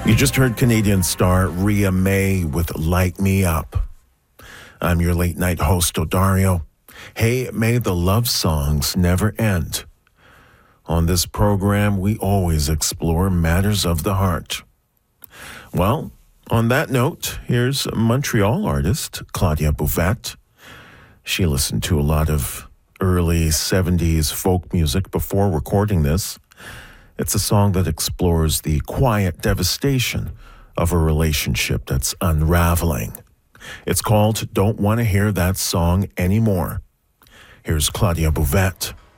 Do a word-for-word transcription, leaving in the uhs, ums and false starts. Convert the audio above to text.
You just heard Canadian star Ria May with Light Me Up. I'm your late night host, Odario. Hey, may the love songs never end. On this program, we always explore matters of the heart. Well, on that note, here's Montreal artist Claudia Bouvette. She listened to a lot of early seventies folk music before recording this. It's a song that explores the quiet devastation of a relationship that's unraveling. It's called Don't Want to Hear That Song Anymore. Here's Claudia Bouvette.